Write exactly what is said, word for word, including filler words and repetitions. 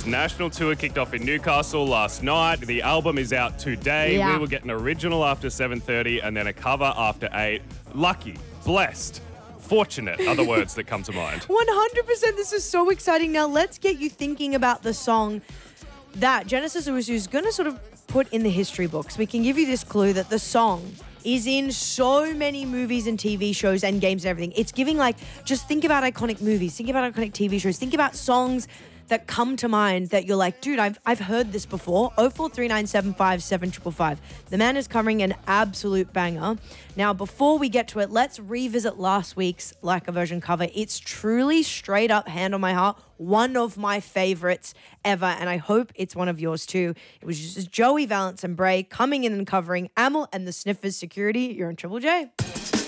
national tour kicked off in Newcastle last night. The album is out today. Yeah. We will get an original after seven thirty and then a cover after eight. Lucky, blessed, fortunate are the words that come to mind. one hundred percent. This is so exciting. Now, let's get you thinking about the song that Genesis Owusu is going to sort of put in the history books. We can give you this clue that the song is in so many movies and T V shows and games and everything. It's giving like, just think about iconic movies, think about iconic T V shows, think about songs that come to mind that you're like, dude, I've I've heard this before. oh four three nine seven five seven five five. The man is covering an absolute banger. Now, before we get to it, let's revisit last week's Like a Version cover. It's truly straight up, hand on my heart, one of my favorites ever, and I hope it's one of yours too. It was just Joey Valance and Bray coming in and covering Amel and the Sniffers Security. You're in Triple J.